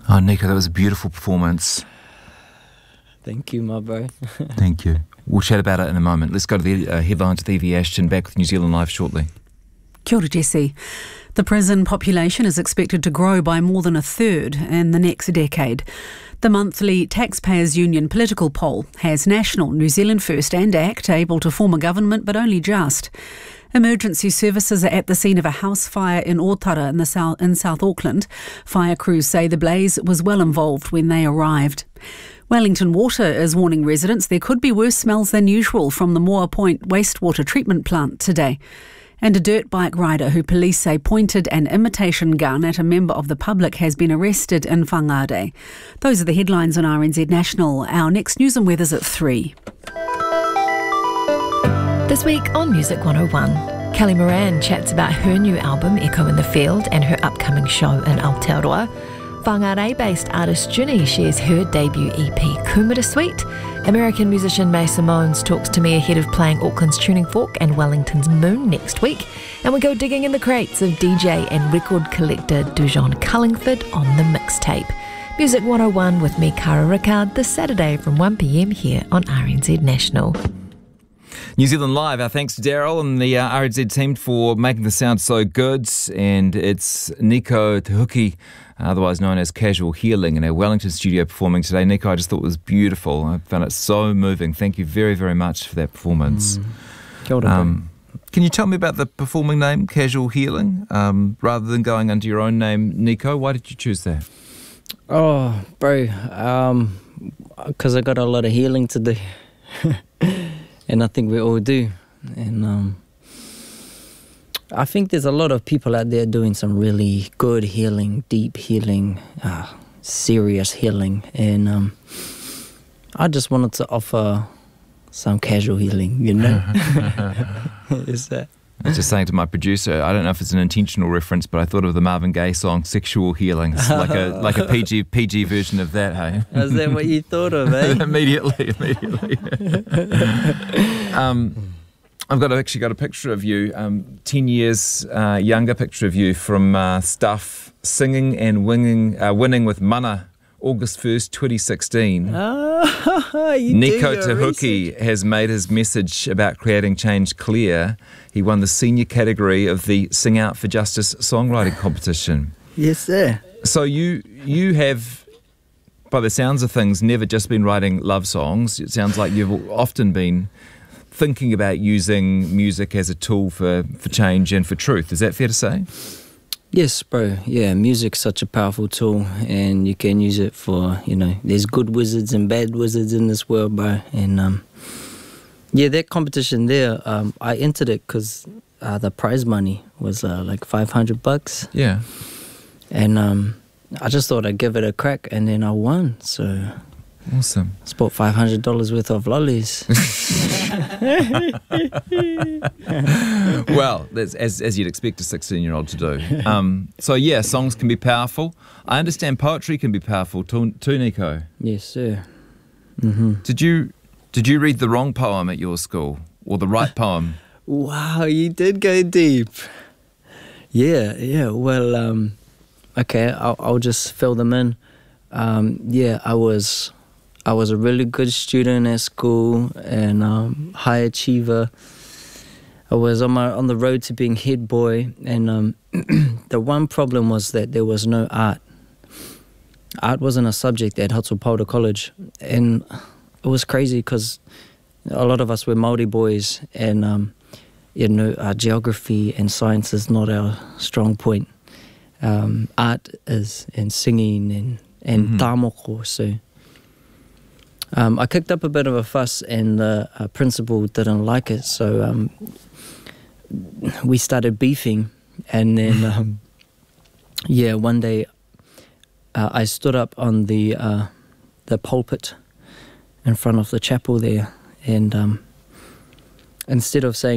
Oh, Nico, that was a beautiful performance. Thank you, my bro. Thank you. We'll chat about it in a moment. Let's go to the headlines with Evie Ashton, back with New Zealand Live shortly. Kia ora, Jesse. The prison population is expected to grow by more than a third in the next decade. The monthly Taxpayers Union political poll has National, New Zealand First and ACT able to form a government, but only just. Emergency services are at the scene of a house fire in Otara in South Auckland. Fire crews say the blaze was well involved when they arrived. Wellington Water is warning residents there could be worse smells than usual from the Moa Point wastewater treatment plant today. And a dirt bike rider who police say pointed an imitation gun at a member of the public has been arrested in Whangarei. Those are the headlines on RNZ National. Our next news and weather's at 3. This week on Music 101, Kelly Moran chats about her new album Echo in the Field and her upcoming show in Aotearoa. Whangarei-based artist Ginny shares her debut EP Kumara Suite. American musician May Simones talks to me ahead of playing Auckland's Tuning Fork and Wellington's Moon next week. And we go digging in the crates of DJ and record collector Dujon Cullingford on the mixtape. Music 101 with me, Cara Rickard, this Saturday from 1pm here on RNZ National. New Zealand Live, our thanks to Daryl and the RNZ team for making the sound so good. And it's Nico Te Huki, otherwise known as Casual Healing, in our Wellington studio performing today. Nico, I just thought it was beautiful. I found it so moving. Thank you very, very much for that performance. Kia ora, can you tell me about the performing name, Casual Healing, rather than going under your own name, Nico? Why did you choose that? Oh, bro, because I got a lot of healing to do. And I think we all do. And I think there's a lot of people out there doing some really good healing, deep healing, serious healing. And I just wanted to offer some casual healing, you know? Is that? I was just saying to my producer, I don't know if it's an intentional reference, but I thought of the Marvin Gaye song "Sexual Healing." It's like a PG version of that, hey? Is that what you thought of, eh? Immediately. I've actually got a picture of you, 10 years younger picture of you from Stuff, singing and winning with Mana, August 1st, 2016. Nico Te Huki has made his message about creating change clear. He won the senior category of the Sing Out for Justice songwriting competition. Yes, sir. So you have, by the sounds of things, never just been writing love songs. It sounds like you've often been thinking about using music as a tool for change and for truth. Is that fair to say? Yes, bro. Yeah, music's such a powerful tool, and you can use it for, there's good wizards and bad wizards in this world, bro. And yeah, that competition there, I entered it because the prize money was like $500. Yeah. And I just thought I'd give it a crack, and then I won. So awesome. I bought $500 worth of lollies. Well, that's as you'd expect a 16-year-old to do. So yeah, songs can be powerful. I understand poetry can be powerful too, Nico. Yes, sir. Mm-hmm. Did you read the wrong poem at your school, or the right poem? Wow, you did go deep. Yeah. Well, okay, I'll just fill them in. Yeah, I was a really good student at school and high achiever. I was on the road to being head boy, and the one problem was that there was no art. Art wasn't a subject at Hatupauta College, and it was crazy because a lot of us were Māori boys, and our geography and science is not our strong point. Art is, and singing and tāmoko, so I kicked up a bit of a fuss, and the principal didn't like it, so we started beefing. And then one day I stood up on the pulpit in front of the chapel there, and instead of saying